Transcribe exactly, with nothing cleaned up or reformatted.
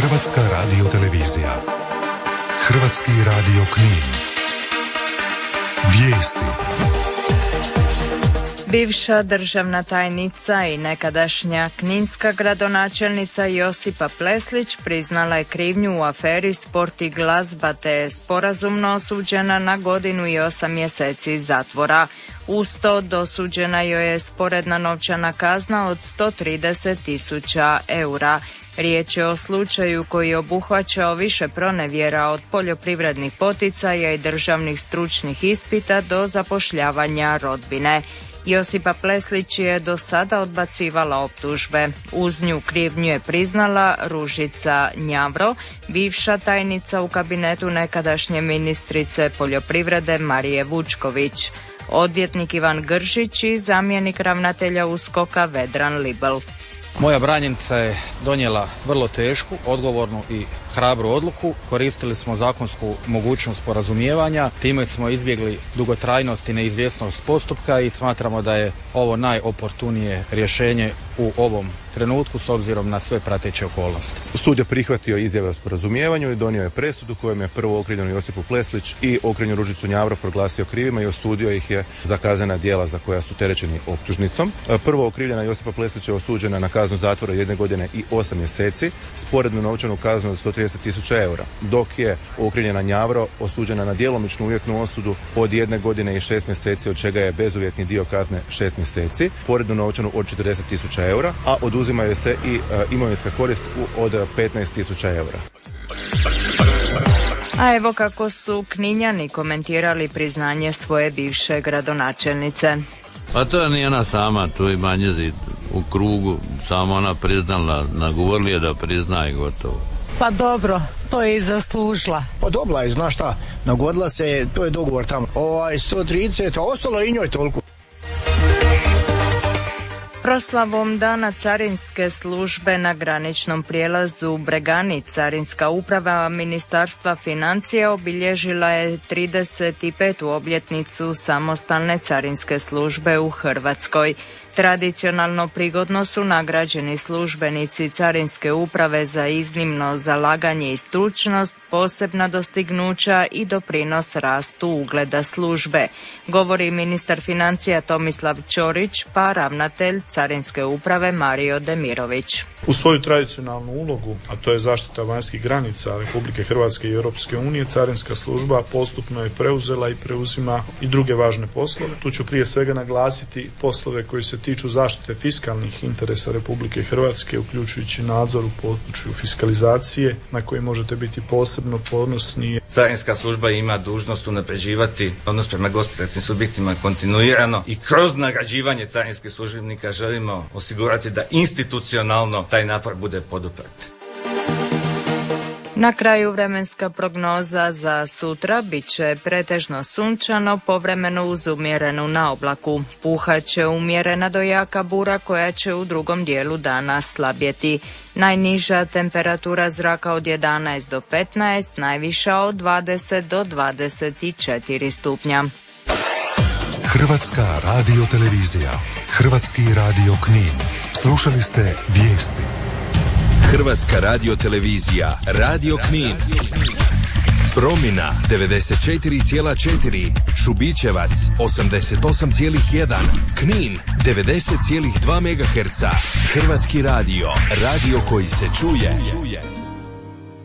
Hrvatska radiotelevizija. Hrvatski radio Knin. Vijesti. Bivša državna tajnica i nekadašnja kninska gradonačelnica Josipa Pleslić priznala je krivnju u aferi Sport i glazba te je sporazumno osuđena na godinu i osam mjeseci zatvora. Uz to dosuđena joj je sporedna novčana kazna od sto trideset tisuća eura. Riječ je o slučaju koji je obuhvaćao više pronevjera od poljoprivrednih poticaja i državnih stručnih ispita do zapošljavanja rodbine. Josipa Pleslić je do sada odbacivala optužbe. Uz nju krivnju je priznala Ružica Njavro, bivša tajnica u kabinetu nekadašnje ministrice poljoprivrede Marije Vučković, odvjetnik Ivan Gržić i zamjenik ravnatelja USKOK-a Vedran Libel. Moja branjenica je donijela vrlo tešku, odgovornu i hrabru odluku. Koristili smo zakonsku mogućnost sporazumijevanja, time smo izbjegli dugotrajnost i neizvjesnost postupka i smatramo da je ovo najoportunije rješenje u ovom trenutku s obzirom na sve prateće okolnosti. Sud je prihvatio izjave o sporazumijevanju i donio je presudu kojom je prvo okrivljenu Josipu Pleslić i okrivljenu Ružicu Njavro proglasio krivima i osudio ih je za kaznena djela za koja su terećeni optužnicom. Prvo okrivljena Josipa Pleslić je osuđena na kaznu zatvora jedne godine i osam mjeseci, sporednu novčanu kaznu od sto trideset tisuća eura, dok je okrivljena Njavro osuđena na djelomičnu uvjetnu osudu od jedne godine i šest mjeseci, od čega je bezuvjetni dio kazne šest mjeseci, sporednu novčanu od četrdeset tisuća eura, a oduzimaju se i uh, imovinska korist u, od petnaest tisuća eura. A evo kako su Kninjani komentirali priznanje svoje bivše gradonačelnice. Pa to je nije ona sama, to je Manjezid u krugu, samo ona priznala, nagovorili je da prizna i gotovo. Pa dobro, to je i zaslužila. Pa dobila je, znaš šta, nagodila se, to je dogovor tamo. Ovaj sto trideset, a ostalo i njoj toliko. Proslavom Dana carinske službe na graničnom prijelazu Bregani Carinska uprava Ministarstva financija obilježila je trideset petu obljetnicu samostalne carinske službe u Hrvatskoj. Tradicionalno prigodno su nagrađeni službenici Carinske uprave za iznimno zalaganje i stručnost, posebna dostignuća i doprinos rastu ugleda službe, govori ministar financija Tomislav Ćorić, pa ravnatelj Carinske uprave Mario Demirović. U svoju tradicionalnu ulogu, a to je zaštita vanjskih granica Republike Hrvatske i Europske unije, Carinska služba postupno je preuzela i preuzima i druge važne poslove. Tu ću prije svega naglasiti poslove koji se tiču zaštite fiskalnih interesa Republike Hrvatske, uključujući nadzor u području fiskalizacije, na koji možete biti posebno ponosni. Carinska služba ima dužnost unapređivati odnos prema gospodarskim subjektima kontinuirano i kroz nagrađivanje carinskih službenika želimo osigurati da institucionalno taj napor bude poduprt. Na kraju vremenska prognoza za sutra bit će pretežno sunčano, povremeno uz umjerenu naoblaku. Puhat će umjerena do jaka bura koja će u drugom dijelu dana slabjeti. Najniža temperatura zraka od jedanaest do petnaest, najviša od dvadeset do dvadeset četiri stupnja. Hrvatska radiotelevizija. Hrvatski radio Knin. Slušali ste vijesti. Hrvatska radiotelevizija, Radio Knin. Promina devedeset četiri zarez četiri, Šubićevac osamdeset osam zarez jedan, Knin devedeset zarez dva megaherca. Hrvatski radio, radio koji se čuje.